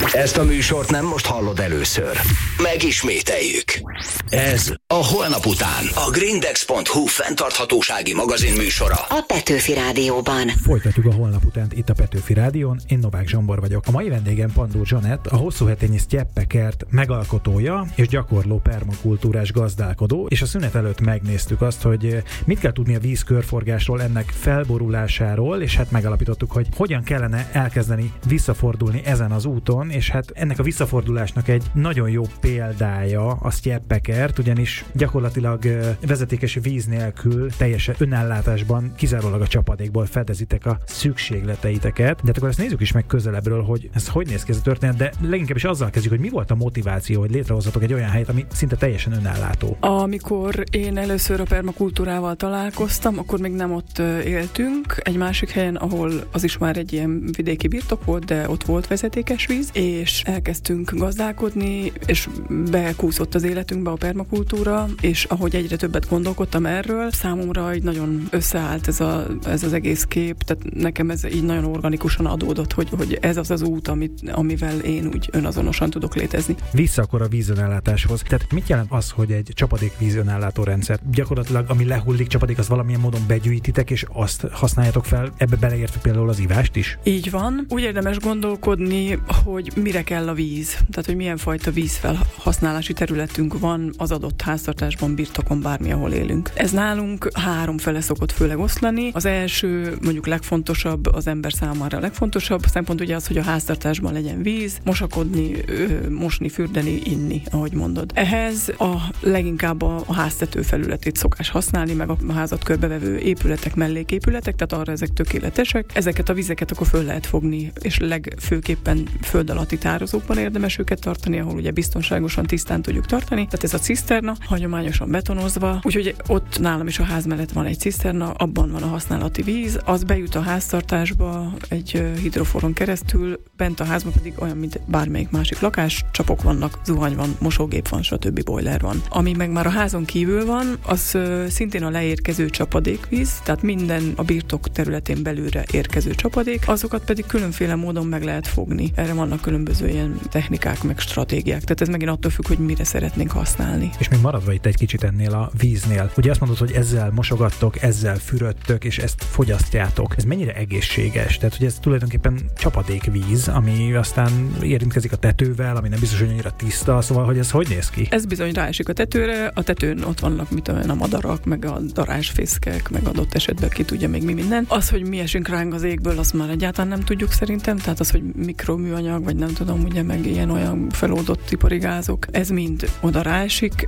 Ezt a műsort nem most hallod először. Megismételjük. Ez a Holnap után. A Grindex.hu fenntarthatósági magazin műsora. A Petőfi Rádióban. Folytatjuk a Holnap utánt itt a Petőfi Rádión. Én Novák Zsombor vagyok. A mai vendégem Pandó Zsanett, a hosszúhetényi sztyeppekert megalkotója és gyakorló permakultúrás gazdálkodó, és a szünet előtt megnéztük azt, hogy mit kell tudni a vízkörforgásról, ennek felborulásáról, és hát megalapítottuk, hogy hogyan kellene elkezdeni visszafordulni ezen az úton, és hát ennek a visszafordulásnak egy nagyon jó példája a sztyeppekert, ugyanis gyakorlatilag vezetékes víz nélkül teljesen önellátásban kizárólag a csapadékból fedezitek a szükségleteiteket. De akkor ezt nézzük is meg közelebbről, hogy ez hogy néz ki ez a történet, de leginkább is azzal kezdjük, hogy mi volt a motiváció, hogy létrehozzatok egy olyan helyet, ami szinte teljesen önellátó. Amikor én először a permakultúrával találkoztam, akkor még nem ott éltünk, egy másik helyen, ahol az is már egy ilyen vidéki birtok volt, de ott volt vezetékes víz, és elkezdtünk gazdálkodni, és bekúszott az életünkbe a permakultúra, és ahogy egyre többet gondolkodtam erről, számomra így nagyon összeállt ez az egész kép, tehát nekem ez így nagyon organikusan adódott, hogy ez az az út, amivel én úgy önazonosan tudok létezni. Vissza akkor a vízönellátáshoz. Tehát mit jelent az, hogy egy csapadékvíz önellátó rendszer? Gyakorlatilag, ami lehullik csapadék, az valamilyen módon begyűjtitek, és azt használjátok fel, ebbe beleértve például az ivást is? Így van. Úgy érdemes gondolkodni, hogy mire kell a víz. Tehát, hogy milyen fajta vízfelhasználási területünk van az adott háztartásban, birtokon, bármi, ahol élünk. Ez nálunk három fele szokott főleg oszlani. Az első, mondjuk legfontosabb, az ember számára a legfontosabb szempont ugye az, hogy a háztartásban legyen víz, mosakodni, mosni, fürdeni, inni, ahogy mondod. Ehhez leginkább a háztető felületét szokás használni, meg a házat körbevevő épületek, melléképületek, tehát arra ezek tökéletesek. Ezeket a vizeket akkor föl lehet fogni, és legfőképpen föld alatti tározókban érdemes őket tartani, ahol ugye biztonságosan, tisztán tudjuk tartani. Tehát ez a ciszterna, hagyományosan betonozva. Úgyhogy ott nálam is a ház mellett van egy ciszterna, abban van a használati víz, az bejut a háztartásba egy hidroforon keresztül, bent a házban pedig olyan, mint bármelyik másik lakás, csapok vannak, zuhany van, mosógép van, stb. Boiler van. Ami meg már a házon kívül van, az szintén a leérkező csapadékvíz, tehát minden a birtok területén belülre érkező csapadék, azokat pedig különféle módon meg lehet fogni. Erre vannak különböző ilyen technikák, meg stratégiák. Tehát ez megint attól függ, hogy mire szeretnénk használni. És még maradva itt egy kicsit ennél a víznél. Ugye azt mondod, hogy ezzel mosogattok, ezzel fürödtök, és ezt fogyasztjátok. Ez mennyire egészséges? Tehát, hogy ez tulajdonképpen csapadékvíz, ami aztán érintkezik a tetővel, ami nem biztos, hogy annyira tiszta, szóval, hogy ez hogy néz ki? Ez bizony ráesik a tetőre, a tetőn ott vannak, mit tudom én, a madarak, meg a darázsfészkek, meg adott esetben ki tudja még mi minden. Az, hogy mi esünk ránk az égből, azt már egyáltalán nem tudjuk szerintem, tehát az, hogy mikroműanyag, vagy nem tudom, ugye meg ilyen olyan feloldott ipari gázok, ez mind oda ráesik.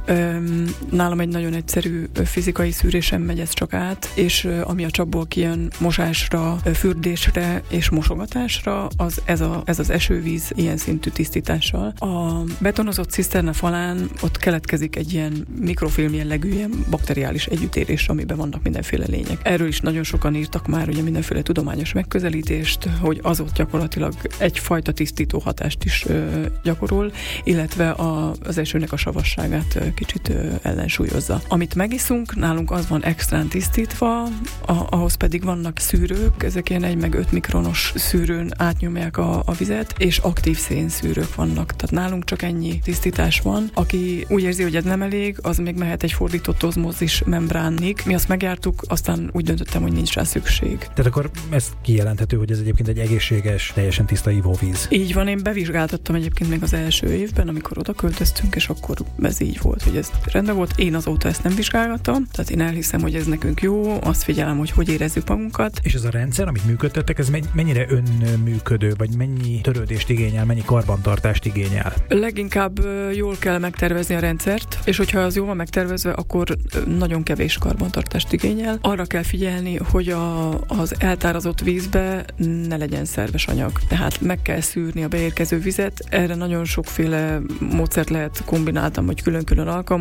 Nálam egy nagyon egyszerű fizikai szűrésen megy ez csak át, és ami a csapból kijön mosásra, fürdésre és mosogatásra, ez az esővíz ilyen szintű tisztítással. A betonozott ciszterna falán ott keletkezik egy ilyen mikrofilm jellegű, ilyen bakteriális együttérés, amiben vannak mindenféle lények. Erről is nagyon sokan írtak már ugye mindenféle tudományos megközelítést, hogy az ott gyakorlatilag egyfajta tisztító hatást is gyakorol, illetve az esőnek a savasságát kicsit ellensúlyozza. Amit megiszunk, nálunk az van extrán tisztítva, ahhoz pedig vannak szűrők, ezek ilyen 1 meg 5 mikronos szűrőn átnyomják a vizet, és aktív szénszűrők vannak. Tehát nálunk csak ennyi tisztítás van. Aki úgy érzi, hogy ez nem elég, az még mehet egy fordított ozmózis membránig. Mi azt megjártuk, aztán úgy döntöttem, hogy nincs rá szükség. Tehát akkor ez kijelenthető, hogy ez egyébként egy egészséges, teljesen tiszta ivóvíz. Így van, én bevizsgáltattam egyébként még az első évben, amikor oda költöztünk, és akkor ez így volt, hogy ez rendben volt. Én azóta ezt nem vizsgálgattam, tehát én elhiszem, hogy ez nekünk jó, azt figyelem, hogy érezzük magunkat. És ez a rendszer, amit működtettek, ez mennyire önműködő, vagy mennyi törődést igényel, mennyi karbantartást igényel? Leginkább jól kell megtervezni a rendszert, és hogyha az jól van megtervezve, akkor nagyon kevés karbantartást igényel. Arra kell figyelni, hogy az eltárazott vízbe ne legyen szerves anyag. Tehát meg kell szűrni a beérkező vizet. Erre nagyon sokféle módszert lehet kombináltam, vagy külön-külön alkalmazni.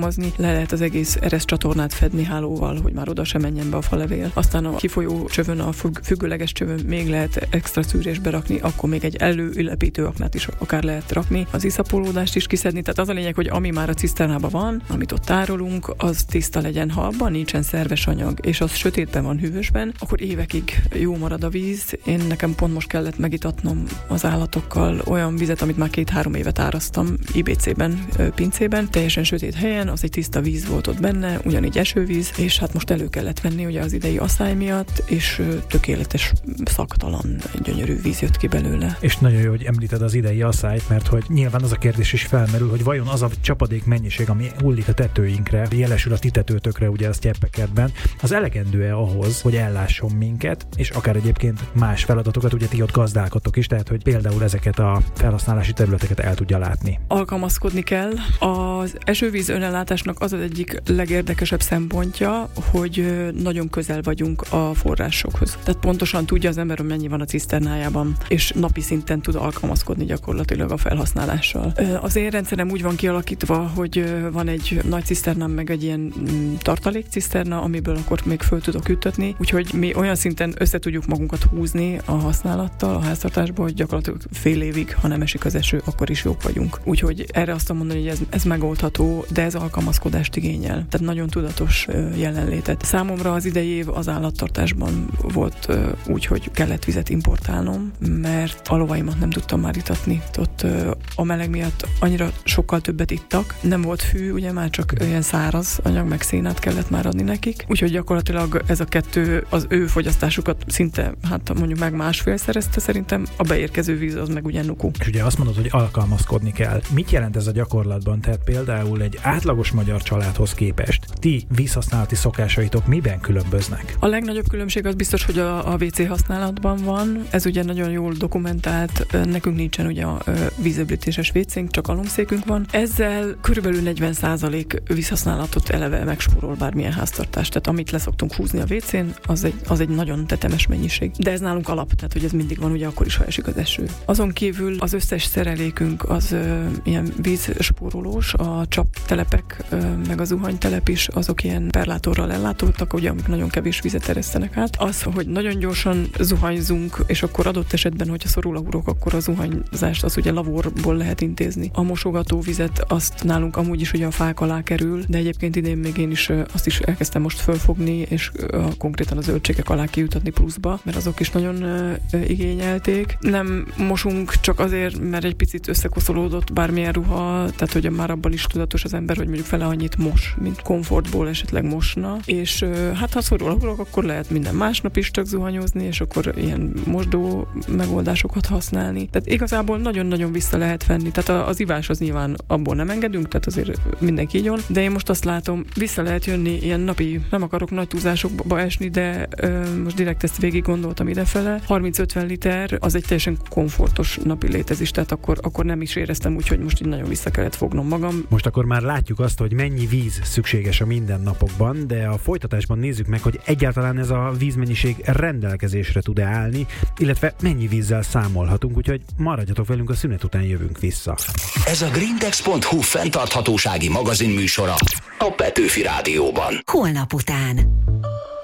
alkalmazni, le lehet az egész ereszcsatornát fedni hálóval, hogy már oda sem menjen be a falevél. Aztán a kifolyó csövön, a függőleges csövön még lehet extra szűrésbe rakni, akkor még egy előülepítő aknát is akár lehet rakni, az iszapolódást is kiszedni. Tehát az a lényeg, hogy ami már a ciszternában van, amit ott tárolunk, az tiszta legyen. Ha abban nincsen szerves anyag, és az sötétben van, hűvösben, akkor évekig jó marad a víz. Nekem pont most kellett megitatnom az állatokkal olyan vizet, amit már 2-3 évet árasztam IBC-ben, pincében, teljesen sötét helyen, az egy tiszta víz volt ott benne, ugyanígy esővíz, és hát most elő kellett venni ugye az idei asszály miatt, és tökéletes, szaktalan, gyönyörű víz jött ki belőle. És nagyon jó, hogy említed az idei asszályt, mert hogy nyilván az a kérdés is felmerül, hogy vajon az a csapadék mennyiség, ami hullik a tetőinkre, jelesül a ti tetőtökre ugye a sztyeppekerdben, az elegendő-e ahhoz, hogy ellásson minket, és akár egyébként más feladatokat, ugye ti ott gazdálkodtok is, tehát hogy például ezeket a felhasználási területeket el tudja látni. Alkalmazkodni kell. Az esővíz önellátásnak az egyik legérdekesebb szempontja, hogy nagyon közel vagyunk a forrásokhoz. Tehát pontosan tudja az ember, hogy mennyi van a ciszternájában, és napi szinten tud alkalmazkodni gyakorlatilag a felhasználással. Az én rendszerem úgy van kialakítva, hogy van egy nagy ciszternám, meg egy ilyen tartalékciszterna, amiből akkor még föl tudok ütetni, úgyhogy mi olyan szinten össze tudjuk magunkat húzni a használattal, a háztartásban, hogy gyakorlatilag fél évig, ha nem esik az eső, akkor is jók vagyunk. Úgyhogy erre azt mondani, hogy ez megoldható, de ez alkalmazkodást igényel. Tehát nagyon tudatos jelenlétet. Számomra az idei év az állattartásban volt úgy, hogy kellett vizet importálnom, mert a lovaimat nem tudtam már itatni. Ott a meleg miatt annyira sokkal többet ittak. Nem volt fű, ugye már csak ilyen száraz anyag, meg szénát kellett már adni nekik. Úgyhogy gyakorlatilag ez a kettő az ő fogyasztásukat szinte, hát mondjuk meg másfélszerezte szerintem, a beérkező víz az meg ugye nuku. És ugye azt mondod, hogy alkalmazkodni kell. Mit jelent ez a gyakorlatban? Tehát például egy átlagos magyar családhoz képest ti vízhasználati szokásaitok miben különböznek? A legnagyobb különbség az biztos, hogy a WC használatban van. Ez ugye nagyon jól dokumentált. Nekünk nincsen ugye a vízöblítéses WC-nk, csak alomszékünk van. Ezzel körülbelül 40% vízhasználatot eleve megspórol bármilyen háztartás. Tehát amit leszoktunk húzni a WC-n, az egy nagyon tetemes mennyiség. De ez nálunk alap, tehát hogy ez mindig van, ugye akkor is, ha esik az eső. Azon kívül az összes szerelékünk az ilyen vízspórolós, a csaptelepek, meg a zuhanytelep is, azok ilyen perlátorral ellátottak, ugye, amik nagyon kevés vizet eresztenek át. Az, hogy nagyon gyorsan zuhanyzunk, és akkor adott esetben, hogyha szorul a hurok, akkor a zuhanyzást az ugye lavorból lehet intézni. A mosogatóvizet azt nálunk amúgy is ugye a fák alá kerül, de egyébként idén még én is azt is elkezdtem most fölfogni, és konkrétan a zöldségek alá kijutatni pluszba, mert azok is nagyon igényelték. Nem mosunk csak azért, mert egy picit összekoszolódott bármilyen ruha, tehát hogy már abban is tudatos az ember, hogy mondjuk fele annyit mos, mint komfortból esetleg mosna, és hát ha szorul a hurok, akkor lehet minden másnap is csak zuhanyozni, és akkor ilyen mosdó megoldásokat használni. Tehát igazából nagyon-nagyon vissza lehet venni. Tehát az ivás az nyilván abból nem engedünk, tehát azért mindenki így van, de én most azt látom, vissza lehet jönni ilyen napi, nem akarok nagy túlzásokba esni, de most direkt ezt végig gondoltam idefele. 30-50 liter az egy teljesen komfortos napi létezés, tehát akkor nem is éreztem úgy, hogy most így nagyon vissza kellett fognom magam. Most akkor már látjuk azt, hogy mennyi víz szükséges a mindennapokban, de a folytatásban nézzük meg, hogy egyáltalán ez a vízmennyiség rendelkezésre tud-e állni, illetve mennyi vízzel számolhatunk, úgyhogy maradjatok velünk, a szünet után jövünk vissza. Ez a grindex.hu fenntarthatósági magazin műsora a Petőfi Rádióban. Holnap után.